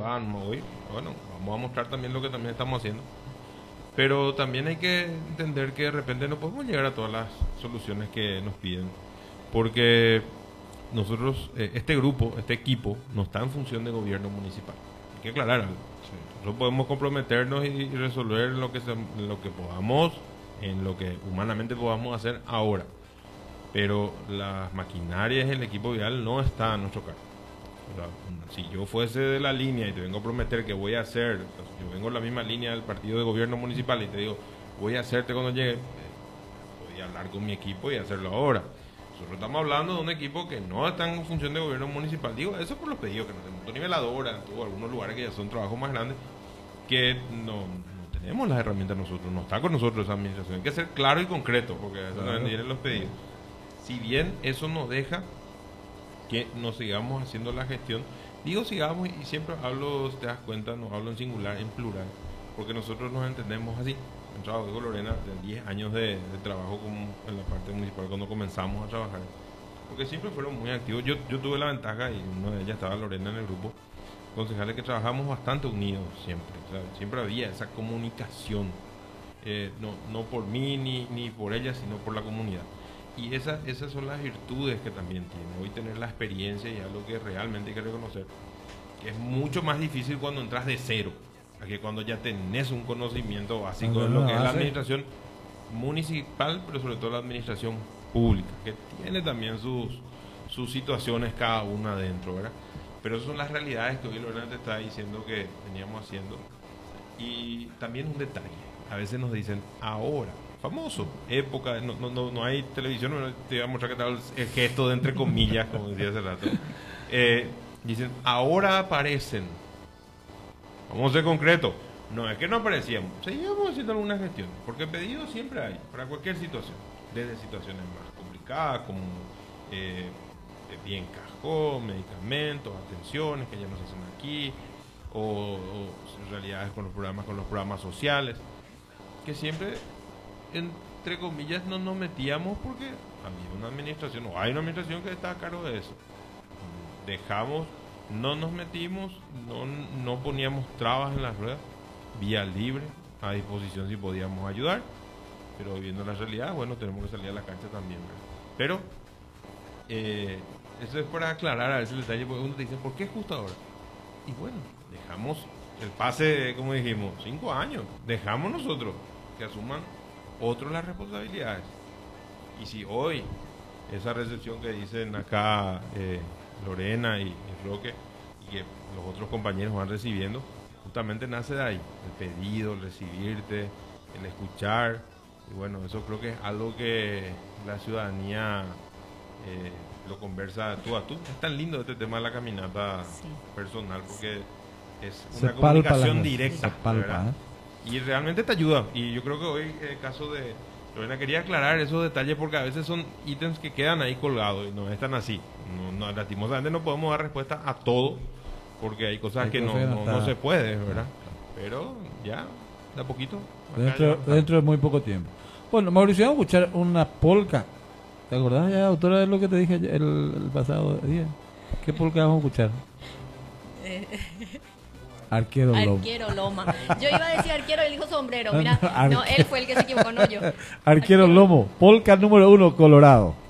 van hoy. Bueno, vamos a mostrar también lo que también estamos haciendo. Pero también hay que entender que de repente no podemos llegar a todas las soluciones que nos piden. Porque nosotros, este grupo, este equipo, no está en función de gobierno municipal. Hay que aclarar algo. Sí. Nosotros podemos comprometernos y resolver lo que podamos, en lo que humanamente podamos hacer ahora. Pero las maquinarias y el equipo vial no está a nuestro cargo. O sea, si yo fuese de la línea y te vengo a prometer que voy a hacer, yo vengo en la misma línea del partido de gobierno municipal y te digo, voy a hacerte cuando llegue, voy a hablar con mi equipo y hacerlo ahora. Nosotros estamos hablando de un equipo que no está en función de gobierno municipal. Digo, eso por los pedidos que nos tenemos niveladora, en algunos lugares que ya son trabajos más grandes, que no tenemos las herramientas nosotros, no está con nosotros esa administración. Hay que ser claro y concreto, porque eso no vienen los pedidos. Si bien eso nos deja que nos sigamos haciendo la gestión, digo sigamos y siempre hablo, si te das cuenta, no hablo en singular, en plural, porque nosotros nos entendemos así. En trabajo con Lorena, de 10 años de trabajo en la parte municipal cuando comenzamos a trabajar, porque siempre fueron muy activos. Yo tuve la ventaja, y una de ellas estaba Lorena en el grupo, concejales que trabajamos bastante unidos siempre, o sea, siempre había esa comunicación, no por mí ni por ella, sino por la comunidad. Y esas son las virtudes que también tiene. Hoy tener la experiencia y algo que realmente hay que reconocer, que es mucho más difícil cuando entras de cero, a que cuando ya tenés un conocimiento básico de lo que es la administración municipal, pero sobre todo la administración pública, que tiene también sus situaciones cada una dentro, ¿verdad? Pero esas son las realidades que hoy Lorena te está diciendo que veníamos haciendo. Y también un detalle, a veces nos dicen, ahora, famoso, época, no hay televisión, te voy a mostrar que tal el gesto de entre comillas, como decía hace rato. Dicen, ahora aparecen. Vamos a ser concretos. No es que no aparecíamos, seguíamos haciendo alguna gestión, porque pedidos siempre hay, para cualquier situación, desde situaciones más complicadas, como bien cajón, medicamentos, atenciones que ya nos hacen aquí, o realidades con los programas sociales, que siempre, entre comillas, no nos metíamos porque había una administración, o hay una administración que está a cargo de eso. Dejamos, no nos metimos, no poníamos trabas en las ruedas, vía libre, a disposición si podíamos ayudar, pero viendo la realidad, bueno, tenemos que salir a la cancha también, ¿verdad? Pero eso es para aclarar a veces el detalle, porque uno te dice, ¿por qué justo ahora? Y bueno, dejamos el pase, como dijimos, 5 años, dejamos nosotros que asuman otros las responsabilidades. Y si hoy esa recepción que dicen acá Lorena y Roque, y que los otros compañeros van recibiendo, justamente nace de ahí, el pedido, el recibirte, el escuchar, y bueno, eso creo que es algo que la ciudadanía lo conversa tú a tú. Es tan lindo este tema de la caminata personal, porque es una comunicación directa, ¿verdad? Y realmente te ayuda, y yo creo que hoy el caso de Lorena, quería aclarar esos detalles porque a veces son ítems que quedan ahí colgados y no están así. Lastimosamente no podemos dar respuesta a todo porque hay cosas que no se puede, ¿verdad? Pero ya, de a poquito. Dentro de muy poco tiempo. Bueno, Mauricio, vamos a escuchar una polka. ¿Te acordás ya, autora, de lo que te dije el pasado día? ¿Qué polka vamos a escuchar? Arquero Loma. Yo iba a decir arquero, él dijo sombrero. Mira, no, él fue el que se equivocó, no yo. Arquero Lomo, polka número 1, Colorado.